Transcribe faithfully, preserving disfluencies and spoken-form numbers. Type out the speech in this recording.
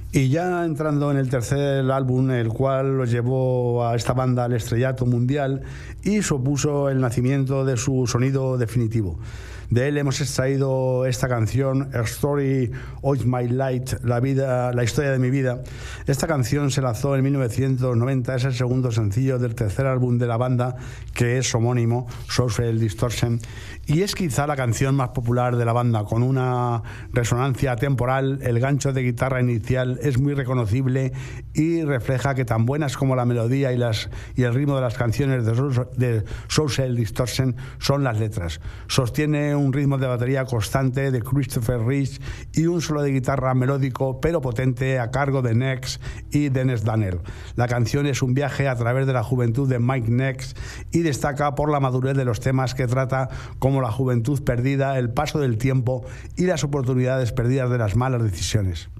Y ya entrando en el tercer álbum, el cual los llevó a esta banda al estrellato mundial y supuso el nacimiento de su sonido definitivo. De él hemos extraído esta canción, A Story of My Life, la vida, la historia de mi vida. Esta canción se lanzó en mil novecientos noventa, es el segundo sencillo del tercer álbum de la banda, que es homónimo, Social Distortion, y es quizá la canción más popular de la banda, con una resonancia temporal. El gancho de guitarra inicial es muy reconocible y refleja que tan buenas como la melodía y, las, y el ritmo de las canciones de, de Social Distortion son las letras. Sostiene un ritmo de batería constante de Christopher Rich y un solo de guitarra melódico pero potente a cargo de Nex y Dennis Daniel. La canción es un viaje a través de la juventud de Mike Nex y destaca por la madurez de los temas que trata, como la juventud perdida, el paso del tiempo y las oportunidades perdidas de las malas decisiones.